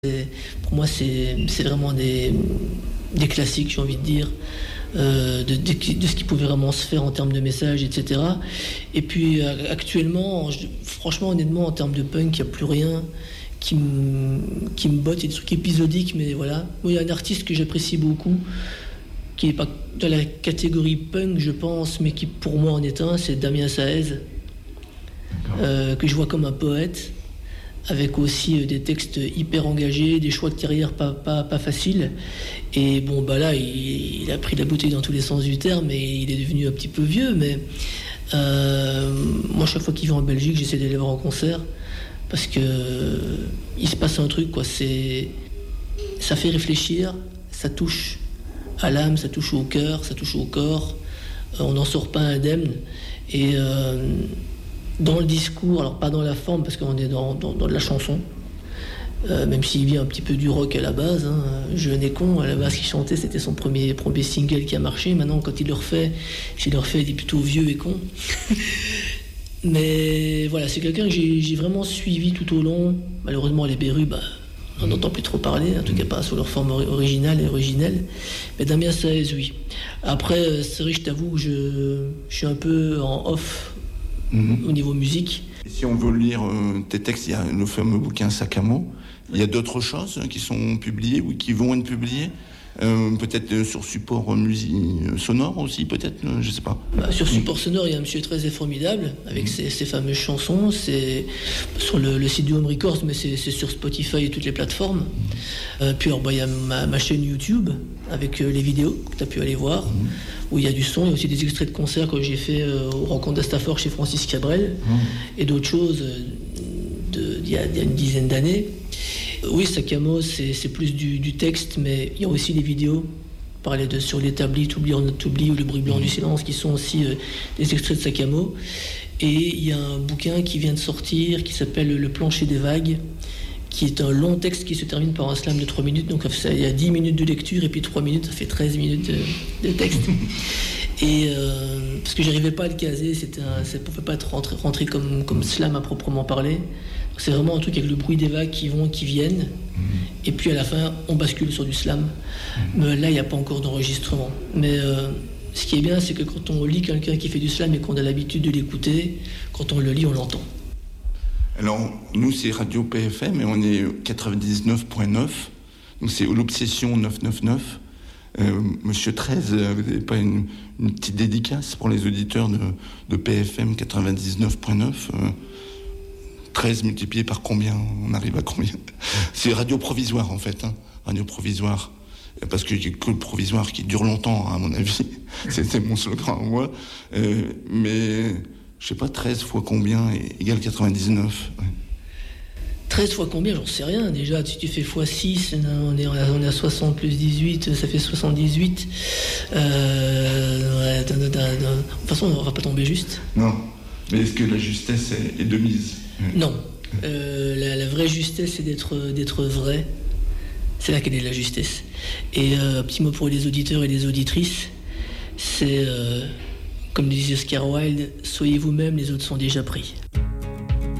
Pour moi, c'est vraiment des classiques, j'ai envie de dire, de ce qui pouvait vraiment se faire en termes de messages, etc. Et puis actuellement, franchement, honnêtement, en termes de punk, il n'y a plus rien qui me botte. Il y a des trucs épisodiques, mais voilà. Moi, il y a un artiste que j'apprécie beaucoup, qui n'est pas de la catégorie punk, je pense, mais qui pour moi en est un, c'est Damien Saez, que je vois comme un poète, avec aussi des textes hyper engagés, des choix de carrière pas faciles. Et bon, bah là, il a pris la bouteille dans tous les sens du terme, et il est devenu un petit peu vieux, mais moi, chaque fois qu'il vient en Belgique, j'essaie d'aller voir en concert, parce que il se passe un truc, quoi. Ça fait réfléchir, ça touche à l'âme, ça touche au cœur, ça touche au corps. On n'en sort pas indemne. Et dans le discours, alors pas dans la forme, parce qu'on est dans de la chanson, même s'il vient un petit peu du rock à la base, hein. Jeune et con, à la base, qu'il chantait, c'était son premier single qui a marché. Maintenant, quand il le refait, il est plutôt vieux et con. Mais voilà, c'est quelqu'un que j'ai vraiment suivi tout au long. Malheureusement, les Berus, on n'entend plus trop parler, en tout cas pas sous leur forme originale et originelle. Mais Damien Saez, oui. Après, c'est vrai que je t'avoue que je suis un peu en off au niveau musique. Et si on veut lire tes textes, il y a le fameux bouquin Sac à mots. Il y a d'autres choses qui sont publiées ou qui vont être publiées, peut-être sur support sonore aussi, peut-être, je sais pas. Sur support sonore, il y a un monsieur très formidable avec ses fameuses chansons. C'est sur le site du Home Records, mais c'est sur Spotify et toutes les plateformes. Puis alors, il y a ma chaîne YouTube avec les vidéos que tu as pu aller voir, où il y a du son. Il y a aussi des extraits de concerts que j'ai fait aux rencontres d'Astafort chez Francis Cabrel et d'autres choses d'il y a une dizaine d'années. Oui, Sac à mots, c'est plus du texte, mais il y a aussi des vidéos. Parler sur l'établi, T'oublie ou T'oublie, ou le bruit blanc du silence, qui sont aussi des extraits de Sac à mots. Et il y a un bouquin qui vient de sortir, qui s'appelle Le plancher des vagues, qui est un long texte qui se termine par un slam de 3 minutes. Donc il y a 10 minutes de lecture, et puis 3 minutes, ça fait 13 minutes de texte. Et parce que j'arrivais pas à le caser, ça ne pouvait pas être rentré comme slam à proprement parler. Donc c'est vraiment un truc avec le bruit des vagues qui vont et qui viennent. Et puis à la fin, on bascule sur du slam. Mais là, il n'y a pas encore d'enregistrement. Mais ce qui est bien, c'est que quand on lit quelqu'un qui fait du slam et qu'on a l'habitude de l'écouter, quand on le lit, on l'entend. Alors, nous, c'est Radio PFM, et on est 99.9. Donc c'est l'Obsession 999. Monsieur 13, vous n'avez pas une petite dédicace pour les auditeurs de PFM 99.9 13 multiplié par combien? On arrive à combien? C'est radio provisoire, en fait, hein. Radio provisoire. Parce que j'ai que le provisoire qui dure longtemps, à mon avis. C'était mon slogan, moi. Mais, je sais pas, 13 fois combien égale 99. Ouais. 13 fois combien? J'en sais rien. Déjà, si tu fais x6, on est à 60 plus 18, ça fait 78. De toute façon, on va pas tomber juste. Non. Mais est-ce que la justesse est de mise? Non. La vraie justesse, c'est d'être vrai. C'est là qu'elle est la justesse. Et un petit mot pour les auditeurs et les auditrices, c'est, comme disait Oscar Wilde, soyez vous-même, les autres sont déjà pris.